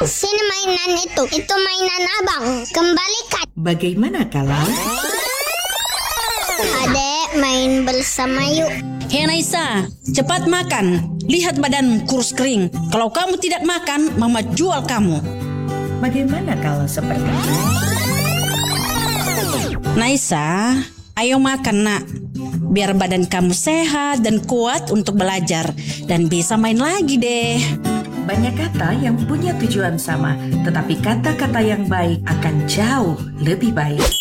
Sini mainan itu. Itu mainan abang. Kembalikan. Bagaimana kalau? Adek, main bersama yuk. Hei Naisa, cepat makan. Lihat badan kurus kering. Kalau kamu tidak makan, Mama jual kamu. Bagaimana kalau seperti itu? Naisa, ayo makan nak. Biar badan kamu sehat dan kuat untuk belajar. Dan bisa main lagi deh. Banyak kata yang punya tujuan sama, tetapi kata-kata yang baik akan jauh lebih baik.